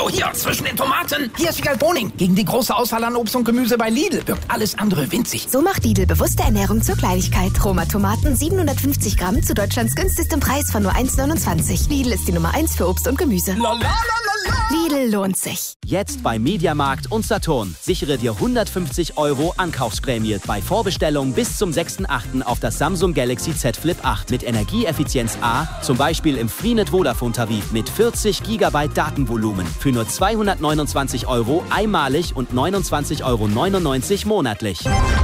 Hallo, hier, zwischen den Tomaten. Hier ist Wiegald Boning. Gegen die große Auswahl an Obst und Gemüse bei Lidl wirkt alles andere winzig. So macht Lidl bewusste Ernährung zur Kleinigkeit. Roma Tomaten 750 Gramm zu Deutschlands günstigstem Preis von nur 1,29. Lidl ist die Nummer 1 für Obst und Gemüse. Lidl lohnt sich. Jetzt bei Mediamarkt und Saturn. Sichere dir 150 € Ankaufsprämie bei Vorbestellung bis zum 6.8. auf das Samsung Galaxy Z Flip 8 mit Energieeffizienz A, zum Beispiel im Freenet Vodafone-Tarif mit 40 GB Datenvolumen für nur 229 € einmalig und 29,99 € monatlich.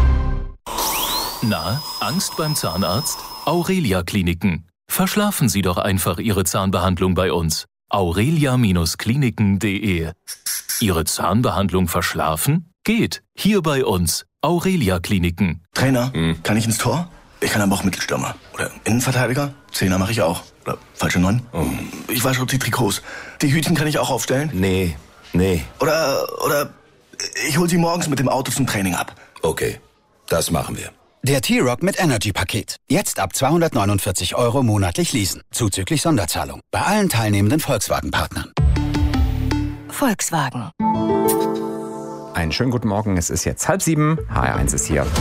Na, Angst beim Zahnarzt? Aurelia Kliniken. Verschlafen Sie doch einfach Ihre Zahnbehandlung bei uns. aurelia-kliniken.de. Ihre Zahnbehandlung verschlafen? Geht. Hier bei uns. Aurelia Kliniken. Trainer, kann ich ins Tor? Ich kann aber auch Mittelstürmer. Oder Innenverteidiger? Zehner mache ich auch. Oder falsche 9? Ich wasche die Trikots. Die Hütchen kann ich auch aufstellen? Nee. Oder ich hol sie morgens mit dem Auto zum Training ab. Okay, das machen wir. Der T-Rock mit Energy-Paket. Jetzt ab 249 € monatlich leasen. Zuzüglich Sonderzahlung. Bei allen teilnehmenden Volkswagen-Partnern. Volkswagen. Einen schönen guten Morgen, es ist jetzt 6:30. HR1 ist hier.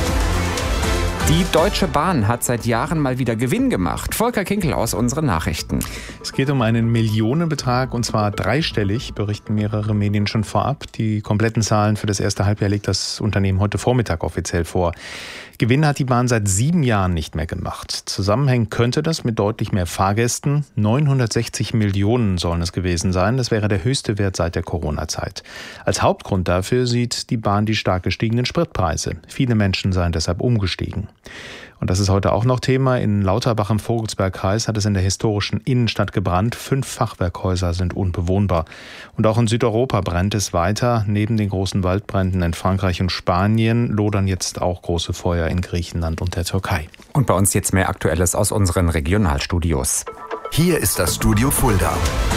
Die Deutsche Bahn hat seit Jahren mal wieder Gewinn gemacht. Volker Kinkel aus unseren Nachrichten. Es geht um einen Millionenbetrag und zwar dreistellig, berichten mehrere Medien schon vorab. Die kompletten Zahlen für das erste Halbjahr legt das Unternehmen heute Vormittag offiziell vor. Gewinn hat die Bahn seit 7 Jahren nicht mehr gemacht. Zusammenhängen könnte das mit deutlich mehr Fahrgästen. 960 Millionen sollen es gewesen sein. Das wäre der höchste Wert seit der Corona-Zeit. Als Hauptgrund dafür sieht die Bahn die stark gestiegenen Spritpreise. Viele Menschen seien deshalb umgestiegen. Und das ist heute auch noch Thema. In Lauterbach im Vogelsbergkreis hat es in der historischen Innenstadt gebrannt. 5 Fachwerkhäuser sind unbewohnbar. Und auch in Südeuropa brennt es weiter. Neben den großen Waldbränden in Frankreich und Spanien lodern jetzt auch große Feuer in Griechenland und der Türkei. Und bei uns jetzt mehr Aktuelles aus unseren Regionalstudios. Hier ist das Studio Fulda.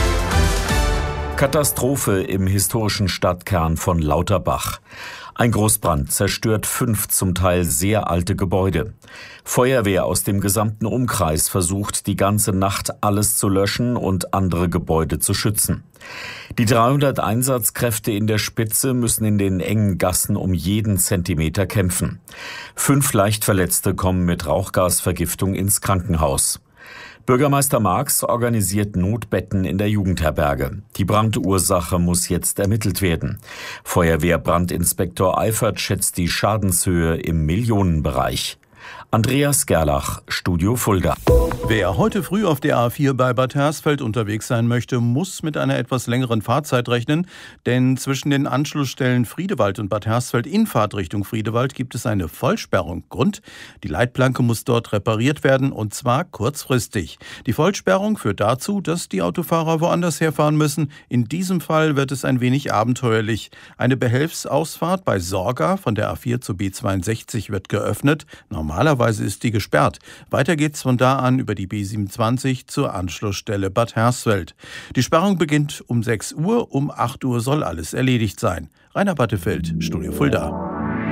Katastrophe im historischen Stadtkern von Lauterbach. Ein Großbrand zerstört 5 zum Teil sehr alte Gebäude. Feuerwehr aus dem gesamten Umkreis versucht die ganze Nacht alles zu löschen und andere Gebäude zu schützen. Die 300 Einsatzkräfte in der Spitze müssen in den engen Gassen um jeden Zentimeter kämpfen. 5 Leichtverletzte kommen mit Rauchgasvergiftung ins Krankenhaus. Bürgermeister Marx organisiert Notbetten in der Jugendherberge. Die Brandursache muss jetzt ermittelt werden. Feuerwehrbrandinspektor Eifert schätzt die Schadenshöhe im Millionenbereich. Andreas Gerlach, Studio Fulda. Wer heute früh auf der A4 bei Bad Hersfeld unterwegs sein möchte, muss mit einer etwas längeren Fahrzeit rechnen, denn zwischen den Anschlussstellen Friedewald und Bad Hersfeld in Fahrtrichtung Friedewald gibt es eine Vollsperrung. Grund: die Leitplanke muss dort repariert werden und zwar kurzfristig. Die Vollsperrung führt dazu, dass die Autofahrer woanders herfahren müssen. In diesem Fall wird es ein wenig abenteuerlich. Eine Behelfsausfahrt bei Sorga von der A4 zur B62 wird geöffnet. Normalerweise ist die gesperrt. Weiter geht's von da an über die B27 zur Anschlussstelle Bad Hersfeld. Die Sperrung beginnt um 6 Uhr, um 8 Uhr soll alles erledigt sein. Rainer Battefeld, Studio Fulda.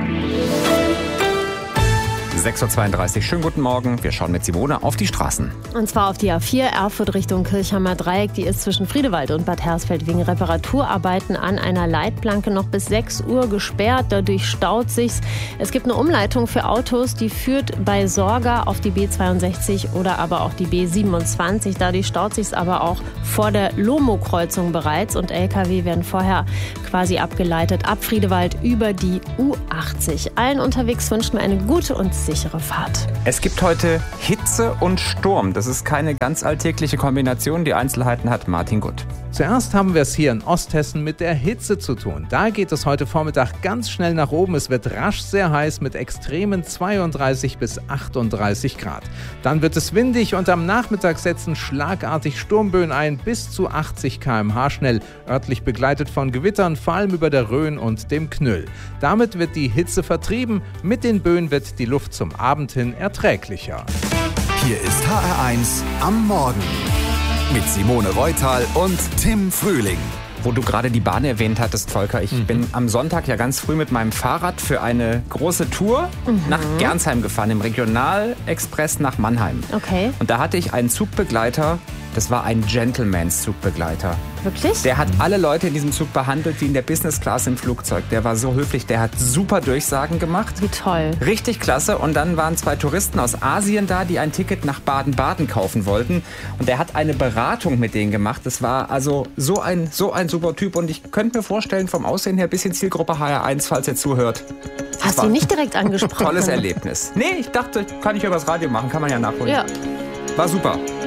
6:32 Uhr, schönen guten Morgen. Wir schauen mit Simone auf die Straßen. Und zwar auf die A4 Erfurt Richtung Kirchheimer Dreieck. Die ist zwischen Friedewald und Bad Hersfeld wegen Reparaturarbeiten an einer Leitplanke noch bis 6 Uhr gesperrt. Dadurch staut sich's. Es gibt eine Umleitung für Autos, die führt bei Sorga auf die B62 oder aber auch die B27. Dadurch staut sich's aber auch vor der Lomo-Kreuzung bereits. Und LKW werden vorher quasi abgeleitet ab Friedewald über die U80. Allen unterwegs wünschen wir eine gute und sichere Fahrt. Es gibt heute Hitze und Sturm. Das ist keine ganz alltägliche Kombination. Die Einzelheiten hat Martin Gutt. Zuerst haben wir es hier in Osthessen mit der Hitze zu tun. Da geht es heute Vormittag ganz schnell nach oben. Es wird rasch sehr heiß mit extremen 32 bis 38 Grad. Dann wird es windig und am Nachmittag setzen schlagartig Sturmböen ein, bis zu 80 km/h schnell, örtlich begleitet von Gewittern, vor allem über der Rhön und dem Knüll. Damit wird die Hitze vertrieben. Mit den Böen wird die Luft zum Abend hin erträglicher. Hier ist HR1 am Morgen mit Simone Reutal und Tim Frühling. Wo du gerade die Bahn erwähnt hattest, Volker, ich bin am Sonntag ja ganz früh mit meinem Fahrrad für eine große Tour nach Gernsheim gefahren, im Regionalexpress nach Mannheim. Okay. Und da hatte ich einen Zugbegleiter, Das war ein Gentlemans-Zugbegleiter. Wirklich? Der hat alle Leute in diesem Zug behandelt wie in der Business Class im Flugzeug. Der war so höflich, der hat super Durchsagen gemacht. Wie toll. Richtig klasse. Und dann waren 2 Touristen aus Asien da, die ein Ticket nach Baden-Baden kaufen wollten. Und der hat eine Beratung mit denen gemacht. Das war also so ein super Typ. Und ich könnte mir vorstellen, vom Aussehen her ein bisschen Zielgruppe HR1, falls ihr zuhört. Hast du ihn nicht direkt angesprochen? Tolles Erlebnis. Nee, ich dachte, kann ich übers Radio machen, kann man ja nachholen. Ja. War super.